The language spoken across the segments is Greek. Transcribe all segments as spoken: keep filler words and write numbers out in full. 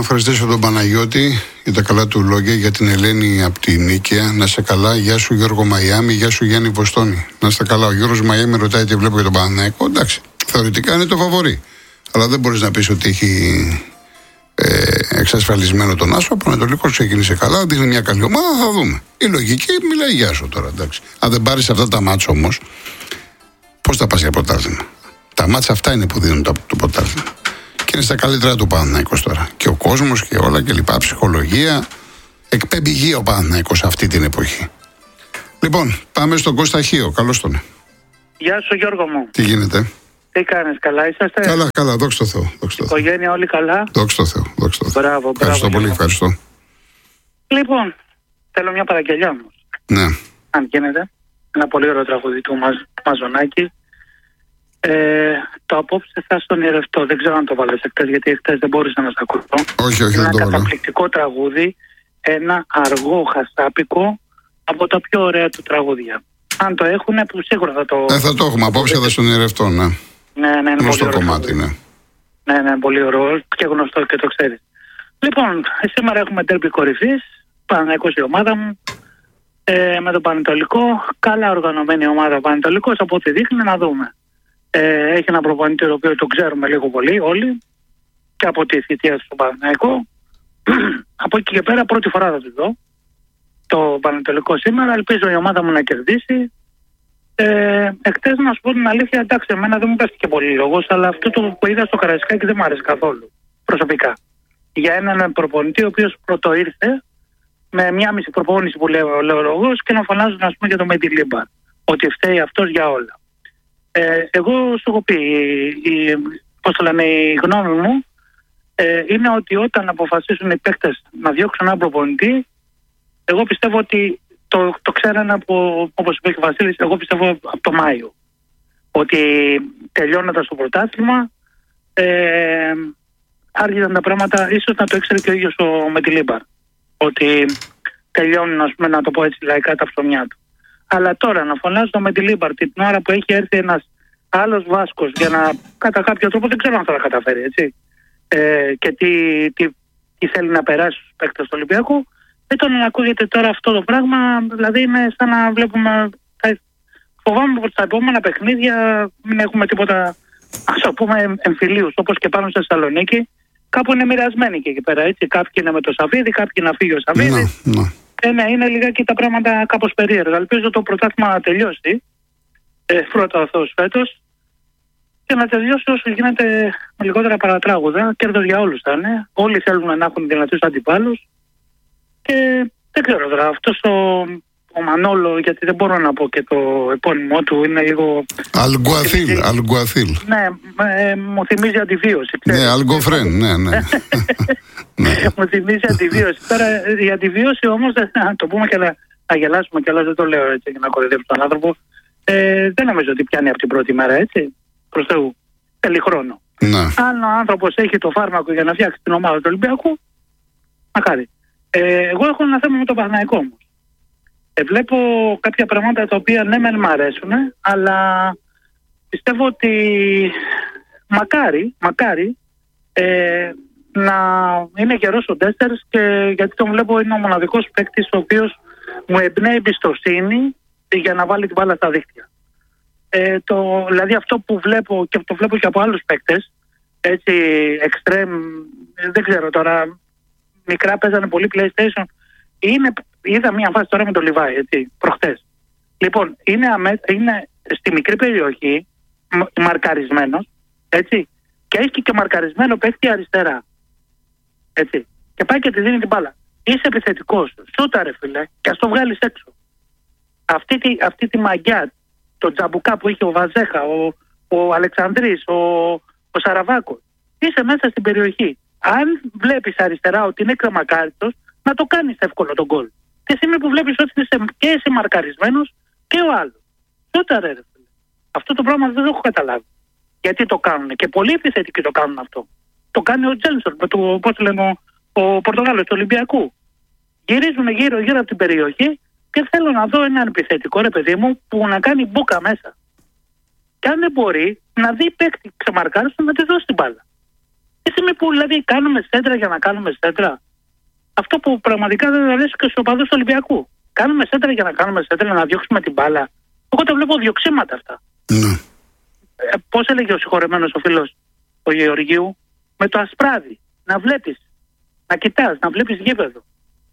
ευχαριστήσω τον Παναγιώτη για τα καλά του λόγια, για την Ελένη από την Νίκαια. Να είσαι καλά. Γεια σου Γιώργο Μαϊάμι, γεια σου Γιάννη Βοστόνη. Να είστε καλά. Ο Γιώργος Μαϊάμι ρωτάει τι βλέπω για τον Παναθηναϊκό. Εντάξει, θεωρητικά είναι το φαβορί. Αλλά δεν μπορείς να πεις ότι έχει ε, εξασφαλισμένο τον Άσο. Ο Πανατολικός ξεκίνησε καλά, δείχνει μια καλή ομάδα, θα δούμε. Η λογική μιλάει για σου τώρα. Εντάξει. Αν δεν πάρεις αυτά τα μάτσα όμως, πώς θα πας για πρωτάθλημα? Τα μάτσα αυτά είναι που δίνουν το, το πρωτάθλημα. Και είναι στα καλύτερα του Παναθηναϊκός τώρα. Και ο κόσμος και όλα και λοιπά. Ψυχολογία. Εκπέμπει γη ο Παναθηναϊκός αυτή την εποχή. Λοιπόν, πάμε στον Κώστα Χίο. Καλώς τον. Γεια σου Γιώργο μου. Τι γίνεται? Τι κάνεις, καλά είσαστε? Καλά, καλά, δόξα τω Θεώ. Η οικογένεια όλοι καλά? Δόξα τω Θεώ. Δόξα τω Θεώ. Μπράβο, μπράβο. Ευχαριστώ πολύ, ευχαριστώ. Λοιπόν, θέλω μια παραγγελιά όμως. Ναι. Αν γίνεται. Ένα πολύ ωραίο τραγούδι του Μαζ, Μαζονάκη. Ε, το απόψε θα στον ηρευτώ. Δεν ξέρω αν το βάλες εκτές, γιατί εκτές δεν μπορούσα να σε ακούω. Όχι, όχι, ένα δεν το βάλω. Ένα καταπληκτικό τραγούδι. Ένα αργό χαστάπικο από τα πιο ωραία του τραγούδια. Αν το έχουν, που σίγουρα θα το. Ναι, θα το έχουμε. Απόψε θα στον ηρευτώ, ναι. Ναι, ναι, είναι γνωστό πολύ ωραίο κομμάτι, ναι. Ναι, ναι, πολύ ωραίο και γνωστό και το ξέρεις. Λοιπόν, σήμερα έχουμε ντέρμπι κορυφής. Παναθηναϊκός η ομάδα μου. Ε, με τον Πανετολικό. Καλά οργανωμένη ομάδα ο Πανετολικός, από ό,τι δείχνει, να δούμε. Ε, έχει ένα προπονητή το οποίο το ξέρουμε λίγο πολύ όλοι. Και από τη θητεία του στον Παναθηναϊκό. Από εκεί και πέρα πρώτη φορά θα του δω το Πανετολικό σήμερα. Ελπίζω η ομάδα μου να κερδίσει. Ε, Εχθές να σου πω την αλήθεια, εντάξει, εμένα δεν μου πέφτει και πολύ λόγος, αλλά αυτό το που είδα στο Καραϊσκάκι δεν μου άρεσε καθόλου προσωπικά. Για έναν προπονητή ο οποίος πρώτο ήρθε με μια μισή προπόνηση που λέει ο λόγος και να φωνάζουν, ας πούμε, για το Μεντιλίμπαρ, ότι φταίει αυτός για όλα. Ε, εγώ σου έχω πει, η, η, πώς το λένε, η γνώμη μου ε, είναι ότι όταν αποφασίσουν οι παίκτες να διώξουν έναν προπονητή, εγώ πιστεύω ότι το, το ξέρανε από, όπως είπε και ο Βασίλης, εγώ πιστεύω από το Μάιο. Ότι τελειώνοντας το πρωτάθλημα, ε, άρχισαν τα πράγματα, ίσως να το ήξερε και ο ίδιος ο Μεντιλίμπαρ. Ότι τελειώνουν, ας πούμε, να το πω έτσι λαϊκά, τα ψωμιά του. Αλλά τώρα να φωνάζει το Μεντιλίμπαρ την ώρα που έχει έρθει ένας άλλος Βάσκος για να, κατά κάποιο τρόπο, δεν ξέρω αν θα τα καταφέρει, έτσι. Ε, και τι, τι, τι θέλει να περάσει στους παίκτες του Ολυμπιακού. Όταν να ακούγεται τώρα αυτό το πράγμα, δηλαδή είναι σαν να βλέπουμε. Φοβάμαι πως στα επόμενα παιχνίδια μην έχουμε τίποτα, ας το πούμε, εμφυλίους, όπως και πάνω στη Θεσσαλονίκη. Κάπου είναι μοιρασμένοι και εκεί πέρα, έτσι. Κάποιοι είναι με το Σαββίδι, κάποιοι να φύγει ο Σαββίδι. Ναι, ναι. Ε, ναι, είναι λιγάκι τα πράγματα κάπως περίεργα. Ελπίζω το πρωτάθλημα να τελειώσει. Ε, πρώτα ο Θεός φέτος. Και να τελειώσει όσο γίνεται με λιγότερα παρατράγουδα. Κέρδος για όλους θα είναι. Όλοι θέλουν να έχουν δυνατούς αντιπάλους. Και δεν ξέρω τώρα, αυτός ο, ο Μανόλο, γιατί δεν μπορώ να πω και το επώνυμό του, είναι λίγο. Αλγκουαθίλ, Αλγκουαθίλ. Ναι, ε, μου θυμίζει αντιβίωση. Ναι, Αλγκοφρέν, ναι, ναι. Μου θυμίζει αντιβίωση. Τώρα η αντιβίωση όμως, να το πούμε και να, να γελάσουμε κιόλας, δεν το λέω έτσι για να κοροϊδέψω τον άνθρωπο. Ε, δεν νομίζω ότι πιάνει από την πρώτη μέρα, έτσι. Προς Θεού. Θέλει χρόνο. Ναι. Αν ο άνθρωπος έχει το φάρμακο για να φτιάξει την ομάδα του Ολυμπιακού, μακάρι. Ε, εγώ έχω ένα θέμα με τον Παναθηναϊκό όμως. Ε, βλέπω κάποια πράγματα τα οποία ναι μεν μ' αρέσουν, αλλά πιστεύω ότι μακάρι, μακάρι ε, να είναι καιρός ο Ντέστερς, και γιατί τον βλέπω είναι ο μοναδικός παίκτης ο οποίος μου εμπνέει εμπιστοσύνη για να βάλει την μπάλα στα δίχτυα. Ε, το, δηλαδή αυτό που βλέπω, και το βλέπω και από άλλους παίκτες, έτσι extreme, δεν ξέρω τώρα, μικρά παίζανε πολύ PlayStation. Είναι, είδα μια φάση τώρα με τον Λιβάη, έτσι, προχτές. Λοιπόν, είναι, αμέ, είναι στη μικρή περιοχή, μ, μαρκαρισμένος, έτσι, και έχει και μαρκαρισμένο παίκτη αριστερά. Έτσι. Και πάει και τη δίνει την μπάλα. Είσαι επιθετικός, σούτα ρε φίλε, και ας το βγάλεις έξω. Αυτή τη, αυτή τη μαγιά, το τζαμπουκά που είχε ο Βαζέχα, ο, ο Αλεξανδρής, ο, ο Σαραβάκος, είσαι μέσα στην περιοχή. Αν βλέπεις αριστερά ότι είναι κρεμακάριτος, να το κάνεις εύκολο τον γκολ. Τη στιγμή που βλέπεις ότι είσαι και εσύ μαρκαρισμένος και ο άλλος. Σούτα ρε, ρε φίλε. Αυτό το πράγμα δεν το έχω καταλάβει. Γιατί το κάνουν. Και πολλοί επιθετικοί το κάνουν αυτό. Το κάνει ο Τζέλσον, με το, πώς λένε, ο, ο Πορτογάλος του Ολυμπιακού. Γυρίζουν γύρω-γύρω από την περιοχή και θέλω να δω έναν επιθετικό, ρε παιδί μου, που να κάνει μπούκα μέσα. Και αν δεν μπορεί, να δει παίκτη ξεμαρκάριστο να τη δώσει την μπάλα. τη στιγμή που δηλαδή κάνουμε σέντρα για να κάνουμε σέντρα. Αυτό που πραγματικά δεν αρέσει και στου οπαδούς του Ολυμπιακού. Κάνουμε σέντρα για να κάνουμε σέντρα, να διώξουμε την μπάλα. Εγώ τα βλέπω διοξήματα αυτά. Ναι. Ε, πώς έλεγε ο συγχωρεμένος ο φίλος ο Γεωργίου, με το ασπράδι. Να βλέπεις, να κοιτάς, να βλέπεις γήπεδο.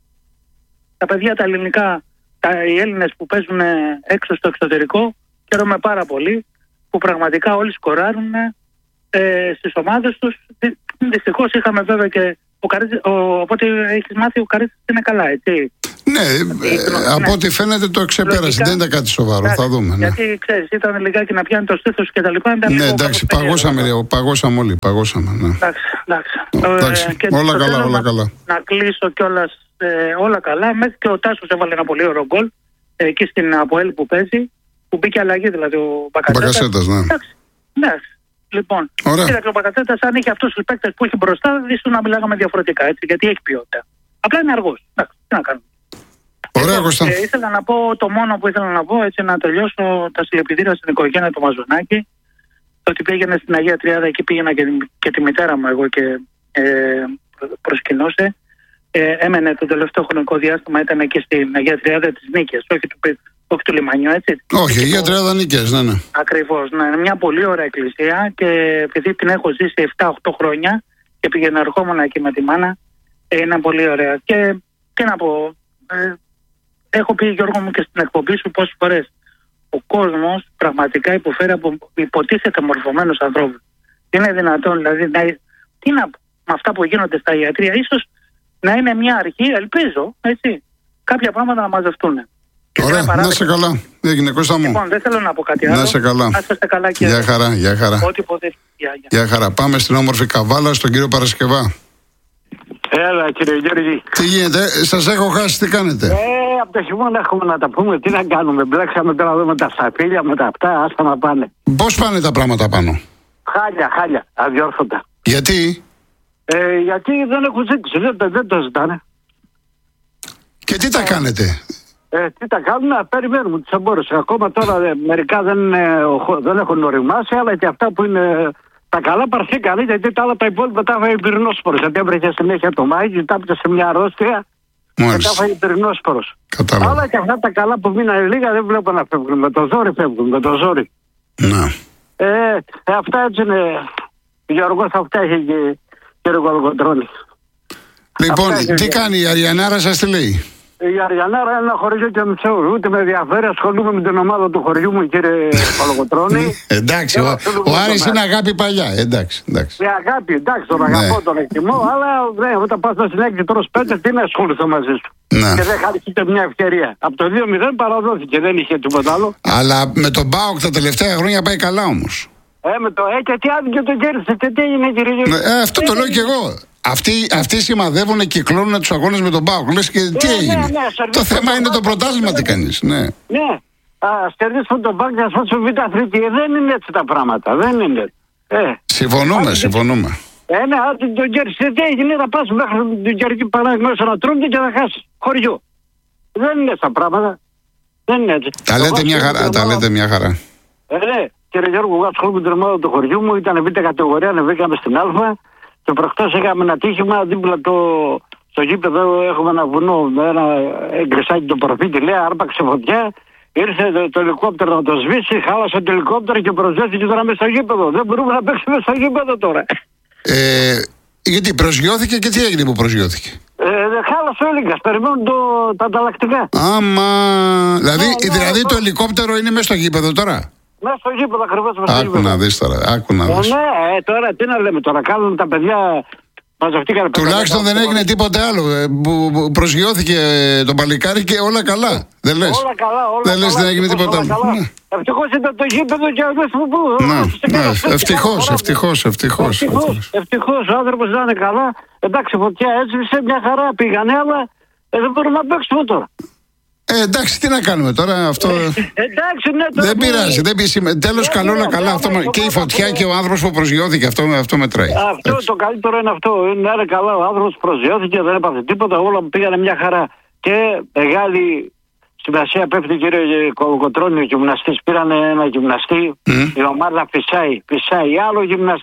Τα παιδιά τα ελληνικά, τα, οι Έλληνες που παίζουν έξω στο εξωτερικό, χαίρομαι πάρα πολύ που πραγματικά όλοι σκοράρουν ε, στις ομάδες τους. Δυστυχώς είχαμε βέβαια και ο Καρίτσης, οπότε έχεις μάθει ο Καρίτσης είναι καλά, έτσι. Ναι, ε, από ό,τι φαίνεται το ξεπέρασε. Δεν ήταν κάτι σοβαρό. Εντάξει, θα δούμε. Ναι. Γιατί ξέρεις, ήταν λιγάκι να πιάνει το στήθος και τα λοιπά. Ναι, εντάξει, παγώσαμε, ρε, παγώσαμε όλοι. Παγώσαμε, ναι. Εντάξει, εντάξει. εντάξει. Ε, και όλα καλά, όλα να, καλά. Να κλείσω κιόλας ε, όλα καλά. Μέχρι και ο Τάσος έβαλε ένα πολύ ωραίο γκολ ε, εκεί στην Αποέλ που παίζει. Που μπήκε αλλαγή δηλαδή ο Μπακασέτας. Μπακασέτας, ναι. Εντάξει, εντάξει. Λοιπόν, κοίταξε ο Μπακασέτας, αν είχε αυτούς τους παίκτες που έχει μπροστά, ίσως να μιλάγαμε διαφορετικά, έτσι, γιατί έχει ποιότητα. Απλά είναι αργός. Εντάξει, τι να κάνουμε. Ωραία, λοιπόν, Κώστα. ε, ήθελα να πω το μόνο που ήθελα να πω, έτσι να τελειώσω τα συλληπιτήρια στην οικογένεια του Μαζονάκη. Το ότι πήγαινε στην Αγία Τριάδα, εκεί πήγαινα και, και τη μητέρα μου εγώ και ε, προσκυνώσε. Ε, έμενε το τελευταίο χρονικό διάστημα, ήταν εκεί στην Αγία Τριάδα της Νίκης, όχι του, όχι του λιμανιού, έτσι. Όχι, Αγία Τριάδα Νίκης, ναι, ναι. Ακριβώς, ναι, είναι μια πολύ ωραία εκκλησία και επειδή την έχω ζήσει επτά οκτώ χρόνια και πήγαινα ερχόμουν εκεί με τη μάνα, ε, είναι πολύ ωραία. Και τι να πω, ε, έχω πει Γιώργο μου και στην εκπομπή σου πόσες φορές, ο κόσμος πραγματικά υποφέρει από υποτίθεται μορφωμένους ανθρώπους. Είναι δυνατόν δηλαδή, να, τι να, με αυτά που γίνονται στα ιατρεία, ίσως να είναι μια αρχή, ελπίζω, έτσι, κάποια πράγματα να μαζευτούν. Ωραία, να είσαι καλά. Έγινε, Κώστα μου. Λοιπόν, δεν θέλω να πω κάτι άλλο. Να είσαι καλά. Να είστε καλά και γεια χαρά, γεια χαρά. Ό,τι ποτέ. Γεια, γεια. Γεια χαρά. Πάμε στην όμορφη Καβάλα, στον κύριο Παρασκευά. Έλα, κύριε Γιώργη. Τι γίνεται, σας έχω χάσει, τι κάνετε? Ε, από το χειμώνα έχουμε να τα πούμε, τι να κάνουμε. Μπλέξαμε τώρα εδώ με τα σταφύλια, με τα αυτά, άστα να πάνε. Πώς πάνε τα πράγματα πάνω? Χάλια, χάλια, αδιόρθωτα. Γιατί? Ε, γιατί δεν έχουν ζήτηση, δεν, δεν το ζητάνε. Και τι τα κάνετε? Ε, τι τα κάνουμε, περιμένουμε τους εμπόρους. Ακόμα τώρα ε, μερικά δεν, ε, δεν έχουν οριμάσει, αλλά και αυτά που είναι τα καλά παρθήκανε, γιατί τα άλλα τα υπόλοιπα τα έφαγε πυρηνόσπορος. Γιατί έβρεχε συνέχεια το Μάη και τάπησε σε μια αρρώστια και τα έφαγε πυρηνόσπορος. Αλλά και αυτά τα καλά που μείνανε λίγα δεν βλέπω να φεύγουν. Με το ζόρι φεύγουν, με το ζόρι. Να. Ε, ε, αυτά έτσι είναι. Γιώργος, αυτά έχει και κύριε Κολοκοτρώνη. Λοιπόν, αυτά τι έχει... κάνει η Αριανάρα, σας τι λέει? Η Αριανάρα είναι ένα χωριό και μισό. Ούτε με ενδιαφέρει, ασχολούμαι με την ομάδα του χωριού μου, κύριε Κολοκοτρώνη. Εντάξει, ο, ο Άρης είναι αγάπη παλιά. Εντάξει, εντάξει. Η αγάπη, εντάξει, τον αγαπώ, ναι. Τον εκτιμώ, αλλά ναι, όταν πας στην έκτη τρως πέντε, τι να ασχοληθώ μαζί σου. Ναι. Και δεν χάρηκε μια ευκαιρία. Από το δύο μηδέν παραδόθηκε, δεν είχε τίποτα άλλο. Αλλά με τον ΠΑΟΚ τα τελευταία χρόνια πάει καλά όμως. Ε, με το ε, και τι άδικο τον κέρδισε, και τι έγινε, κύριε Γιώργη. Ε, αυτό το λέω κι εγώ. Αυτοί, αυτοί σημαδεύουν, κυκλώνουν τους αγώνες με τον ΠΑΟΚ. Λες και τι ναι, έγινε. Ναι, ναι, το θέμα είναι το πρωτάθλημα τι κάνεις. Ναι. Ναι. Ας κερδίσουμε τον ΠΑΟΚ και ας φάσουμε β' αθλητή. Δεν είναι έτσι τα πράγματα. Δεν είναι. Ε. Συμφωνούμε, Άρα, συμφωνούμε. Ε, ναι, αν τον κέρδισε, τι έγινε, θα πας μέχρι την κερδική παράδειγμα μέσα να τρώμε και θα χάσει. Χωριό. Δεν είναι έτσι τα πράγματα. Δεν είναι έτσι. Τα λέτε μια χαρά. Τα λέτε μια χαρά. Ε, ναι. Κύριε Γιώργο, εγώ ασχολούμαι με την ομάδα του χωριού μου. Ήταν β' κατηγορία, ανεβήκαμε στην Α. Και προχτές είχαμε ένα τύχημα δίπλα το, στο γήπεδο. Έχουμε ένα βουνό με ένα εγκρισάκι το προφήτη. Λέει, άρπαξε φωτιά. Ήρθε το, το ελικόπτερο να το σβήσει. Χάλασε το ελικόπτερο και προσγειώθηκε τώρα μέσα στο γήπεδο. Δεν μπορούμε να παίξουμε στο γήπεδο τώρα. Ε, γιατί προσγειώθηκε και τι έγινε που προσγειώθηκε? Ε, χάλασε ο Έλιγκας. Περιμένουν το, τα ανταλλακτικά. Άμα. Δηλαδή, ναι, δηλαδή ναι, το ελικόπτερο είναι μέσα στο γήπεδο τώρα. Μέσα στο γήπεδο ακριβώς. Άκου να δεις τώρα. Άκου να δεις. Ε, ναι, ε, τώρα τι να λέμε τώρα. Κάνουμε τα παιδιά. Μαζευτήκαν. Τουλάχιστον δεν έγινε τίποτε άλλο. Ε, που, που προσγειώθηκε το παλικάρι και όλα καλά. Δεν λες. Όλα καλά, όλα δεν λες καλά, δεν έγινε τίποτα άλλο. Ναι. Ευτυχώς ήταν το γήπεδο και δεν σου πω. Ναι, ευτυχώς, ευτυχώς, ευτυχώς. Ευτυχώς ο άνθρωπος να είναι καλά. Εντάξει, φωτιά έσβησε, μια χαρά πήγανε, αλλά δεν μπορούμε να παίξουμε τώρα. Ε, εντάξει, τι να κάνουμε τώρα, αυτό. Εντάξει, ναι, τώρα δεν πειράζει. Δεν πειράζει. Τέλος, καλό όλα καλά. Αυτό, και η φωτιά και ο άνθρωπος που προσγειώθηκε, αυτό, αυτό μετράει. Αυτό έτσι. Το καλύτερο είναι αυτό. Είναι, είναι καλά. Ο άνθρωπος προσγειώθηκε, δεν έπαθε τίποτα. Όλα πήγανε μια χαρά. Και μεγάλη σημασία πέφτει, κύριε Κολοκοτρώνη, ο γυμναστής. Πήρανε ένα γυμναστή. Mm. Η ομάδα φυσάει. Φυσάει. Άλλο γυμναστής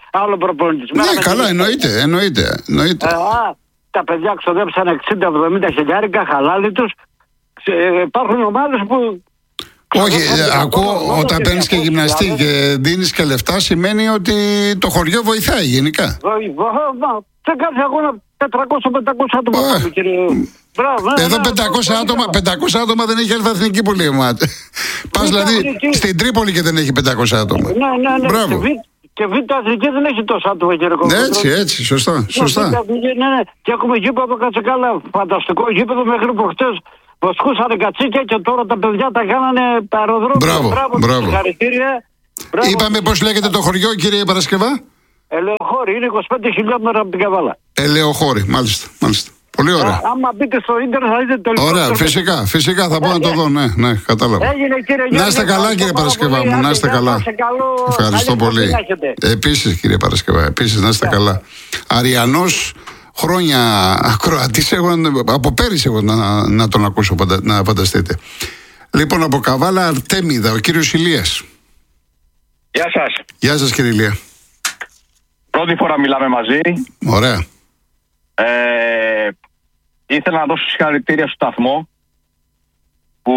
άλλο προπονητή. Ναι, καλά, εννοείται. εννοείται, εννοείται. Ε, α, τα παιδιά ξοδέψαν εξήντα εβδομήντα χιλιάρικα, χαλάλι του. Ε, υπάρχουν ομάδες που. Όχι, ε, ακούω όταν παίρνει και γυμναστή και δίνει και λεφτά, σημαίνει ότι το χωριό βοηθάει γενικά. Δεν κάνει αγώνα τετρακόσια με πεντακόσια άτομα. Εδώ πεντακόσια άτομα, πεντακόσια άτομα δεν έχει άλλη εθνική που λέει. Πα δηλαδή στην Τρίπολη και δεν έχει πεντακόσια άτομα. Ναι, ναι, ναι. Μπράβο. Και β' αθλητική δεν έχει τόσο άτομα, κύριε Κόκκινο. Έτσι, έτσι, σωστά. σωστά. Ναι, ναι. Και έχουμε γήπεδο Κατσικάλα. Φανταστικό γήπεδο μέχρι προχτές. Βοσκούσανε κατσίκια και τώρα τα παιδιά τα κάνανε αεροδρόμιο. Μπράβο, μπράβο. Συγχαρητήρια. Είπαμε πώς λέγεται το χωριό, κύριε Παρασκευά. Ελεοχώρη, είναι είκοσι πέντε χιλιόμετρα από την Καβάλα. Ελεοχώρη, μάλιστα, μάλιστα. Πολύ ωραία. Α, άμα μπείτε στο ίντερνετ θα δείτε το λεπτό. Ωραία, φυσικά, φυσικά θα πάω να το δω, ναι, ναι, κατάλαβα. Έγινε, κύριε Γιώργη. Να είστε καλά, κύριε Παρασκευά μου, να είστε καλά. Ευχαριστώ πολύ. Επίσης, κύριε Παρασκευά, επίσης να είστε καλά. Αριανός, χρόνια ακροατής, εγώ από πέρυσι εγώ να, να τον ακούσω, να φανταστείτε. Λοιπόν, από Καβάλα Αρτέμιδα, ο κύριος Ηλίας. Γεια σας. Γεια σας, κύριε Ηλία. Πρώτη φορά μιλάμε μαζί. Ωραία. Ε, ήθελα να δώσω συγχαρητήρια στο σταθμό που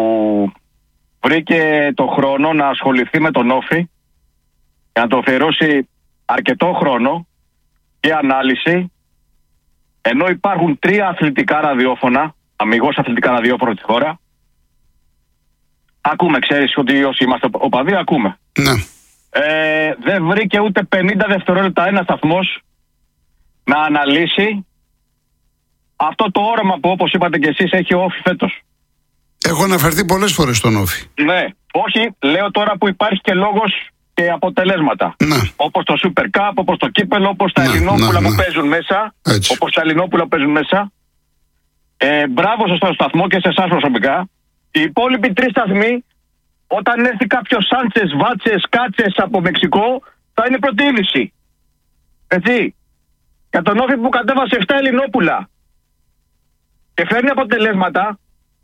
βρήκε το χρόνο να ασχοληθεί με τον Όφη και να το αφιερώσει αρκετό χρόνο και ανάλυση, ενώ υπάρχουν τρία αθλητικά ραδιόφωνα, αμιγώς αθλητικά ραδιόφωνα στη χώρα. Ακούμε, ξέρεις ότι όσοι είμαστε οπαδοί ακούμε. Ναι. Ε, δεν βρήκε ούτε πενήντα δευτερόλεπτα ένα σταθμός να αναλύσει αυτό το όραμα που, όπως είπατε και εσείς, έχει ο Όφη φέτος. Έχω αναφερθεί πολλές φορές στον Όφη. Ναι, όχι, λέω τώρα που υπάρχει και λόγος και αποτελέσματα. Ναι. Όπως το Super Cup, όπως το κύπελο, όπως τα ναι, Ελληνόπουλα ναι, που ναι. παίζουν μέσα. Έτσι. Όπως τα Ελληνόπουλα που παίζουν μέσα. Ε, μπράβο σας στο σταθμό και σε εσάς προσωπικά. Οι υπόλοιποι τρεις σταθμοί, όταν έρθει κάποιος Σάντσες, Βάτσες, Κάτσες από Μεξικό, θα είναι προτίμηση. Έτσι. Για τον Όφη που κατέβασε επτά Ελληνόπουλα και φέρνει αποτελέσματα,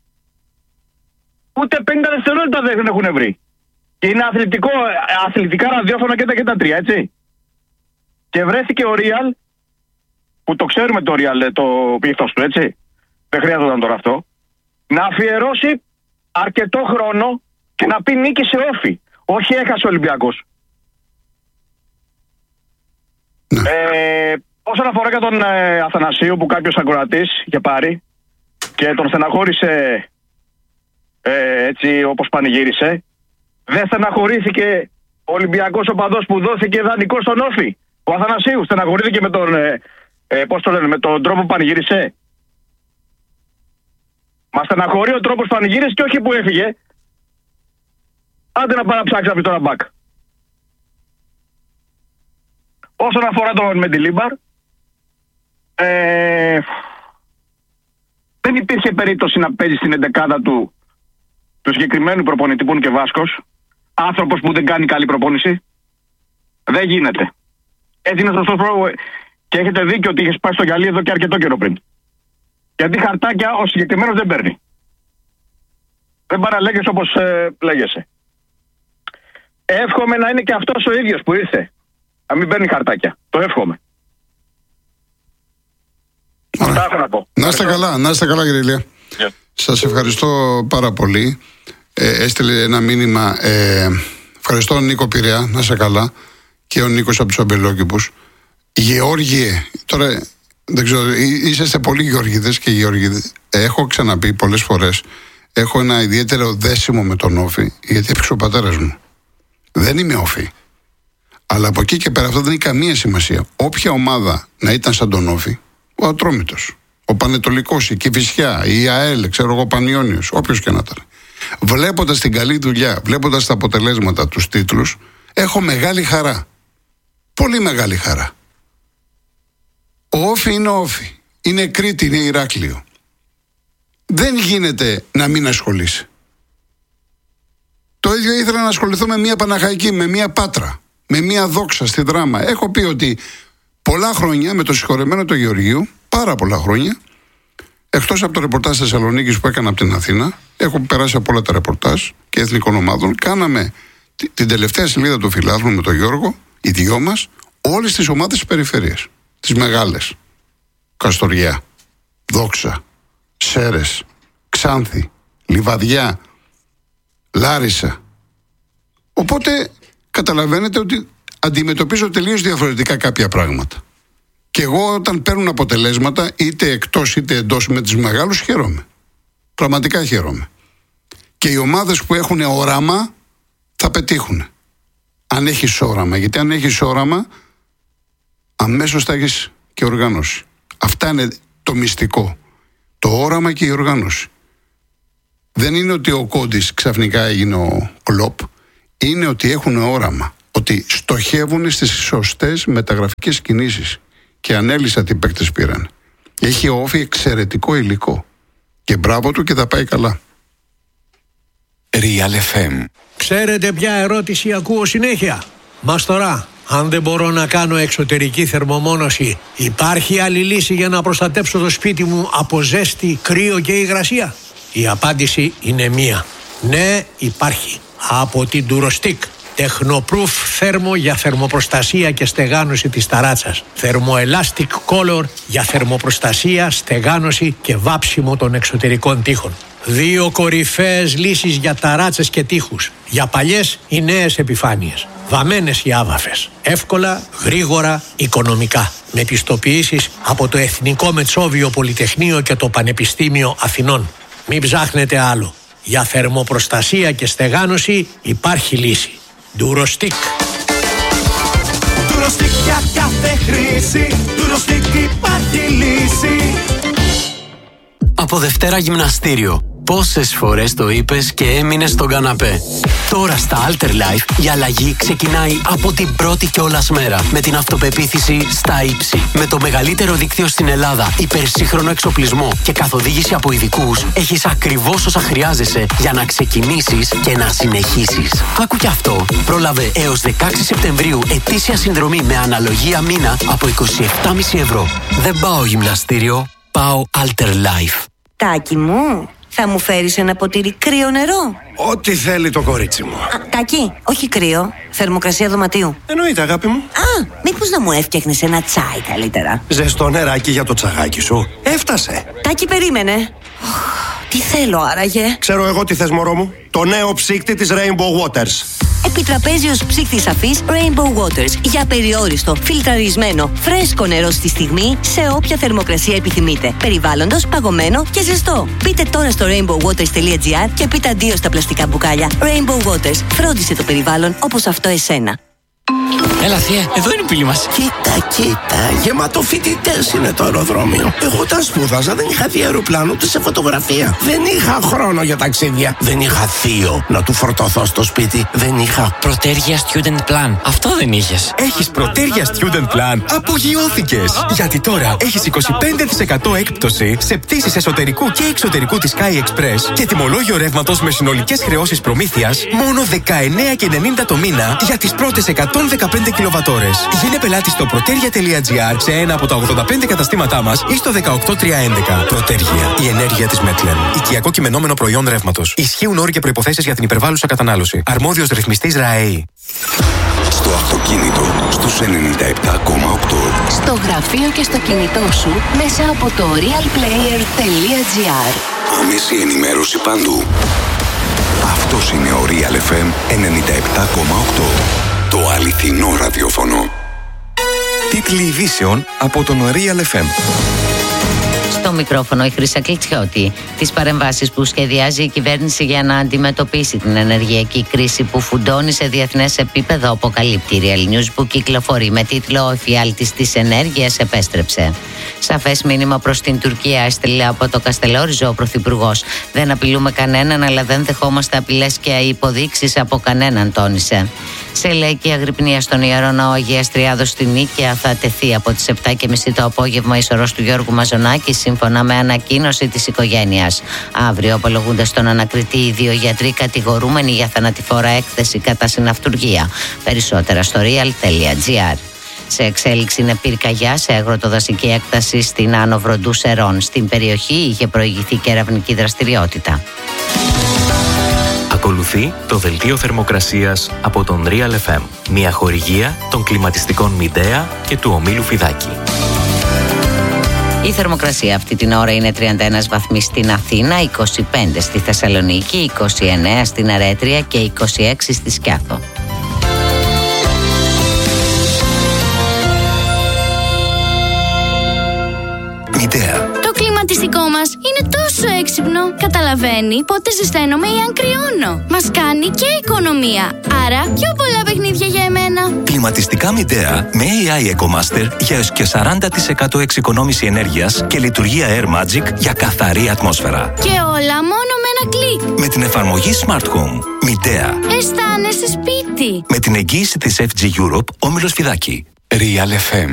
ούτε πενήντα δευτερόλεπτα δεν έχουν βρει. Και είναι αθλητικό, αθλητικά ραδιόφωνα και τα, και τα τρία, έτσι. Και βρέθηκε ο Real, που το ξέρουμε το Real, το πίθος του, έτσι. Δεν χρειάζονταν τώρα αυτό. Να αφιερώσει αρκετό χρόνο και να πει νίκη σε Όφη. Όχι έχασε ο Ολυμπιακός. Ναι. Ε, όσον αφορά και τον ε, Αθανασίου που κάποιος ακροατής είχε πάρει και τον στεναχώρησε ε, έτσι όπως πανηγύρισε, δεν στεναχωρήθηκε ο Ολυμπιακός οπαδός που δόθηκε δανεικό στον Όφη. Ο Αθανασίου στεναχωρήθηκε με τον, ε, ε, πώς το λένε, με τον τρόπο που πανηγύρισε. Μα στεναχωρεί ο τρόπος που πανηγύρισε και όχι που έφυγε. Άντε να πάει να ψάξει να πει τώρα μπακ. Όσον αφορά τον Μεντιλίμπαρ, ε, δεν υπήρχε περίπτωση να παίζει στην εντεκάδα του του συγκεκριμένου προπονητή που είναι και Βάσκος, άνθρωπος που δεν κάνει καλή προπόνηση. Δεν γίνεται. Έτσι είναι σωστός πρόβλημα. Και έχετε δίκιο ότι είχε πάει στο γυαλί εδώ και αρκετό καιρό πριν. Γιατί χαρτάκια ο συγκεκριμένος δεν παίρνει. Δεν παραλέγεσαι όπως ε, λέγεσαι. Εύχομαι να είναι και αυτός ο ίδιος που ήρθε. Να μην παίρνει χαρτάκια. Το εύχομαι. Αυτά έχω να πω. Να είστε καλά, να είστε καλά, κύριε Ηλία. Yeah. Σας ευχαριστώ πάρα πολύ. Ε, έστειλε ένα μήνυμα. Ε, ευχαριστώ τον Νίκο Πειραιά, να είστε καλά. Και ο Νίκος από τους Αμπελόκηπους. Γεώργιε, τώρα δεν ξέρω, είσαστε πολύ Γεωργίδες και Γεωργίδες. Έχω ξαναπεί πολλές φορές. Έχω ένα ιδιαίτερο δέσιμο με τον Όφη, γιατί έπαιξε ο πατέρας μου. Δεν είμαι Όφη. Αλλά από εκεί και πέρα αυτό δεν έχει καμία σημασία. Όποια ομάδα να ήταν σαν τον Όφη, ο Ατρόμητος, ο Πανετολικός, η Κηφισιά, η ΑΕΛ, ξέρω εγώ, ο Πανιώνιος, όποιος και να ήταν. Βλέποντας την καλή δουλειά, βλέποντας τα αποτελέσματα, τους τίτλους, έχω μεγάλη χαρά. Πολύ μεγάλη χαρά. Ο Όφη είναι ο Όφη. Είναι Κρήτη, είναι Ηράκλειο. Δεν γίνεται να μην ασχολείσαι. Το ίδιο ήθελα να ασχοληθώ με μια Παναχαϊκή, με μια Πάτρα, με μια Δόξα στη Δράμα. Έχω πει ότι πολλά χρόνια με το συγχωρεμένο του Γεωργίου, πάρα πολλά χρόνια, εκτός από το ρεπορτάζ της Θεσσαλονίκης που έκανα από την Αθήνα, έχω περάσει από όλα τα ρεπορτάζ και εθνικών ομάδων. Κάναμε την τελευταία σελίδα του φιλάθλου με τον Γιώργο, οι δυο μας, όλες τις ομάδες της περιφέρειας. Τις μεγάλες. Καστοριά, Δόξα, Σέρες, Ξάνθη, Λιβαδιά, Λάρισα. Οπότε καταλαβαίνετε ότι αντιμετωπίζω τελείως διαφορετικά κάποια πράγματα. Και εγώ όταν παίρνουν αποτελέσματα είτε εκτός είτε εντός με τις μεγάλους χαίρομαι. Πραγματικά χαίρομαι. Και οι ομάδες που έχουν όραμα θα πετύχουν. Αν έχεις όραμα. Γιατί αν έχεις όραμα αμέσως θα έχεις και οργάνωση. Αυτά είναι το μυστικό. Το όραμα και η οργάνωση. Δεν είναι ότι ο Κόντις ξαφνικά έγινε ο Κλοπ. Είναι ότι έχουν όραμα. Ότι στοχεύουν στις σωστές μεταγραφικές κινήσεις. Και ανέλησα τι παίκτες πήραν. Έχει ο Όφη εξαιρετικό υλικό. Και μπράβο του και θα πάει καλά. Real εφ εμ. Ξέρετε ποια ερώτηση ακούω συνέχεια? Μαστορά, αν δεν μπορώ να κάνω εξωτερική θερμομόνωση, υπάρχει άλλη λύση για να προστατέψω το σπίτι μου από ζέστη, κρύο και υγρασία? Η απάντηση είναι μία. Ναι, υπάρχει. Από την Durostic. Technoproof θέρμο για θερμοπροστασία και στεγάνωση της ταράτσας. Thermoelastic Color για θερμοπροστασία, στεγάνωση και βάψιμο των εξωτερικών τοίχων. Δύο κορυφαίες λύσεις για ταράτσες και τοίχους. Για παλιές ή νέες επιφάνειες. Βαμμένες ή άβαφες. Εύκολα, γρήγορα, οικονομικά. Με πιστοποιήσεις από το Εθνικό Μετσόβιο Πολυτεχνείο και το Πανεπιστήμιο Αθηνών. Μην ψάχνετε άλλο. Για θερμοπροστασία και στεγάνωση υπάρχει λύση. Durostic. Durostic για κάθε χρήση. Durostic υπάρχει λύση. Από Δευτέρα γυμναστήριο. Πόσες φορές το είπες και έμεινες στον καναπέ? Τώρα στα Alter Life η αλλαγή ξεκινάει από την πρώτη κιόλας μέρα. Με την αυτοπεποίθηση στα ύψη. Με το μεγαλύτερο δίκτυο στην Ελλάδα, υπερσύγχρονο εξοπλισμό και καθοδήγηση από ειδικούς, έχεις ακριβώς όσα χρειάζεσαι για να ξεκινήσεις και να συνεχίσεις. Άκου κι αυτό. Πρόλαβε έως δεκαέξι Σεπτεμβρίου ετήσια συνδρομή με αναλογία μήνα από είκοσι επτά κόμμα πέντε ευρώ. Δεν πάω γυμναστήριο, πάω Alter Life. Τάκη μου, θα μου φέρεις ένα ποτήρι κρύο νερό? Ό,τι θέλει το κορίτσι μου. Α, Τάκη, όχι κρύο, θερμοκρασία δωματίου. Εννοείται, αγάπη μου. Α, μήπως να μου έφτιαχνες ένα τσάι καλύτερα? Ζεστό νεράκι για το τσαγάκι σου. Έφτασε. Τάκη, περίμενε. Τι θέλω άραγε? Ξέρω εγώ τι θες, μωρό μου. Το νέο ψύκτη της Rainbow Waters. Επιτραπέζιος ψύκτης αφής Rainbow Waters. Για περιόριστο, φιλτραρισμένο, φρέσκο νερό στη στιγμή, σε όποια θερμοκρασία επιθυμείτε. Περιβάλλοντος, παγωμένο και ζεστό. Μπείτε τώρα στο rainbow waters τελεία gr και πείτε αντίο στα πλαστικά μπουκάλια. Rainbow Waters. Φρόντισε το περιβάλλον όπως αυτό εσένα. Έλα θεία, εδώ είναι η πύλη μας. Κοίτα, κοίτα, γεμάτο φοιτητές είναι το αεροδρόμιο. Εγώ όταν σπούδαζα δεν είχα δει αεροπλάνο ούτε σε φωτογραφία. Δεν είχα χρόνο για ταξίδια. Δεν είχα θείο να του φορτωθώ στο σπίτι. Δεν είχα Πρωτέργεια Student Plan. Αυτό δεν είχες? Έχεις Πρωτέργεια Student Plan? Απογειώθηκες! Γιατί τώρα έχεις είκοσι πέντε τοις εκατό έκπτωση σε πτήσεις εσωτερικού και εξωτερικού της Sky Express και τιμολόγιο ρεύματος με συνολικές χρεώσεις προμήθειας μόνο δεκαεννέα και ενενήντα το μήνα για τις πρώτες εκατόν δεκαπέντε κιλοβατόρες. Γίνε πελάτη στο πρωτέργεια τελεία gr σε ένα από τα ογδόντα πέντε καταστήματά μας ή στο δεκαοκτώ τριακόσια έντεκα. Πρωτέργεια. Η ενέργεια της Μέτλεν. Οικιακό κειμενόμενο προϊόν ρεύματος. Ισχύουν όροι και προϋποθέσεις για την υπερβάλλουσα κατανάλωση. Αρμόδιος ρυθμιστής ΡΑΕΗ. Στο αυτοκίνητο στους ενενήντα επτά κόμμα οκτώ. Στο γραφείο και στο κινητό σου μέσα από το real player τελεία gr. Άμεση ενημέρωση παντού. Αυτός είναι ο Real εφ εμ ενενήντα επτά κόμμα οκτώ. Το αληθινό ραδιόφωνο. Τίτλοι ειδήσεων από τον Real εφ εμ. Στο μικρόφωνο η Χρύσα Κλιτσιώτη. Τις παρεμβάσεις που σχεδιάζει η κυβέρνηση για να αντιμετωπίσει την ενεργειακή κρίση που φουντώνει σε διεθνές επίπεδο, αποκαλύπτει η Real News που κυκλοφορεί με τίτλο «Ο εφιάλτης της ενέργειας επέστρεψε». Σαφές μήνυμα προς την Τουρκία έστειλε από το Καστελόριζο ο Πρωθυπουργός. Δεν απειλούμε κανέναν, αλλά δεν δεχόμαστε απειλές και υποδείξεις από κανέναν, τόνισε. Σε λαϊκή αγρυπνία στον Ιερό Ναό Αγίας Τριάδος στην Νίκαια θα τεθεί από τις επτά και μισή το απόγευμα η σωρός του Γιώργου Μαζονάκη, σύμφωνα με ανακοίνωση της οικογένειας. Αύριο απολογούνται στον ανακριτή οι δύο γιατροί κατηγορούμενοι για θανατηφόρα έκθεση κατά συναυτουργία. Περισσότερα στο real τελεία gr. Σε εξέλιξη είναι πυρκαγιά σε αγροτοδασική έκταση στην Άνω Βροντού Σερών. Στην περιοχή είχε προηγηθεί και ερευνητική δραστηριότητα. Ακολουθεί το δελτίο θερμοκρασίας από τον Real εφ εμ. Μια χορηγία των κλιματιστικών Midea και του ομίλου Φιδάκη. Η θερμοκρασία αυτή την ώρα είναι τριάντα ένα βαθμοί στην Αθήνα, είκοσι πέντε στη Θεσσαλονίκη, είκοσι εννέα στην Αρέτρια και είκοσι έξι στη Σκιάθο. Midea. Το κλιματιστικό μας είναι τόσο έξυπνο. Καταλαβαίνει πότε ζεσταίνομαι ή αν κρυώνω. Μας κάνει και οικονομία. Άρα πιο πολλά παιχνίδια για εμένα. Κλιματιστικά Midea με έι άι EcoMaster για έως και σαράντα τοις εκατό εξοικονόμηση ενέργειας και λειτουργία Air Magic για καθαρή ατμόσφαιρα. Και όλα μόνο με ένα κλικ. Με την εφαρμογή Smart Home. Midea. Αισθάνεσαι σπίτι. Με την εγγύηση της εφ τζι Europe, όμιλος Φιδάκη. Real εφ εμ